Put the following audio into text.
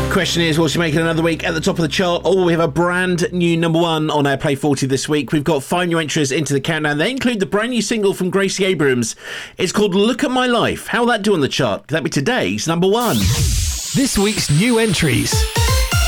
Question is, what's making another week at the top of the chart? Oh, we have a brand new number one on our Play 40 this week. We've got 5 new entries into the countdown. They include the brand new single from Gracie Abrams. It's called Look at My Life. How will that do on the chart? Could that be today's number one? This week's new entries.